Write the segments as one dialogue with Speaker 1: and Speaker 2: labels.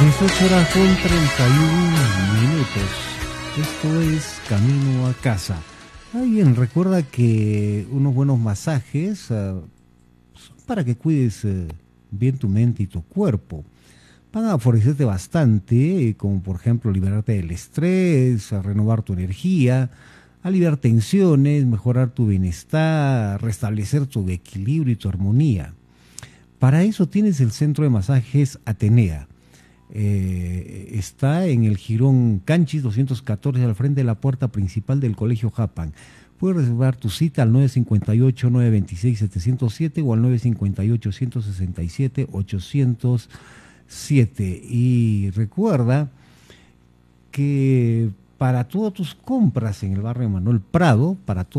Speaker 1: 18 horas con 31 minutos. Esto es Camino a Casa. Bien, recuerda que unos buenos masajes son para que cuides bien tu mente y tu cuerpo. Van a favorecerte bastante, como por ejemplo liberarte del estrés, a renovar tu energía, aliviar tensiones, mejorar tu bienestar, restablecer tu equilibrio y tu armonía. Para eso tienes el centro de masajes Atenea. Está en el Jirón Canchis 214 al frente de la puerta principal del Colegio Japan. Puedes reservar tu cita al 958-926-707 o al 958-167-807. Y recuerda que para todas tus compras en el barrio de Manuel Prado,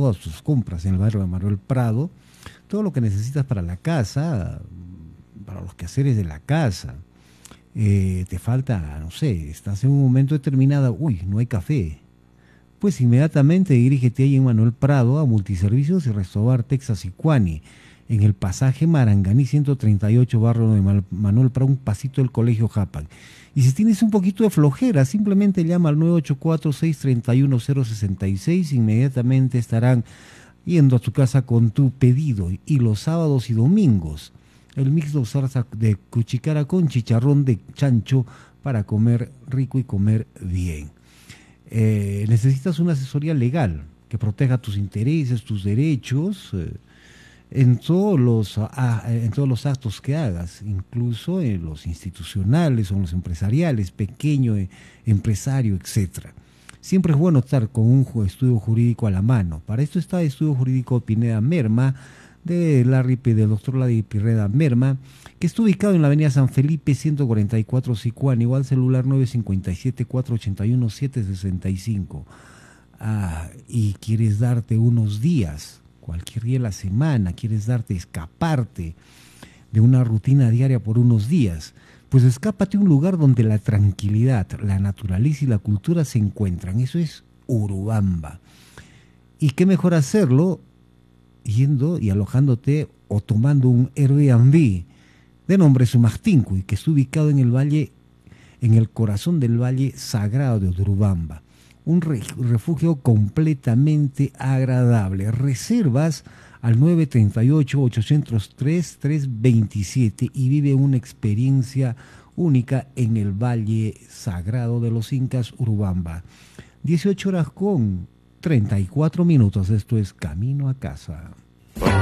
Speaker 1: todo lo que necesitas para la casa, para los quehaceres de la casa, te falta, no sé, estás en un momento determinado, no hay café, pues inmediatamente dirígete ahí en Manuel Prado a Multiservicios y Restobar Texas Icuani, en el pasaje Maranganí 138, barrio de Manuel Prado, un pasito del Colegio Japan. Y si tienes un poquito de flojera, simplemente llama al 984-631-066, inmediatamente estarán yendo a tu casa con tu pedido. Y los sábados y domingos, el mix de salsa de cuchicara con chicharrón de chancho para comer rico y comer bien. Necesitas una asesoría legal que proteja tus intereses, tus derechos, en todos los actos que hagas, incluso en los institucionales o en los empresariales, pequeño empresario, etcétera. Siempre es bueno estar con un estudio jurídico a la mano. Para esto está el Estudio Jurídico Pineda Merma, del doctor Larry Pirreda Merma, que está ubicado en la avenida San Felipe 144 Sicuán, igual celular 957-481-765. Y quieres darte unos días, cualquier día de la semana, quieres escaparte de una rutina diaria por unos días, pues escápate a un lugar donde la tranquilidad, la naturaleza y la cultura se encuentran. Eso es Urubamba. ¿Y qué mejor hacerlo yendo y alojándote o tomando un Airbnb de nombre Sumartincuy, que está ubicado en el valle, en el corazón del Valle Sagrado de Urubamba? Un refugio completamente agradable. Reservas al 938-803-327 y vive una experiencia única en el Valle Sagrado de los Incas, Urubamba. 18 horas con 34 minutos. Esto es Camino a Casa.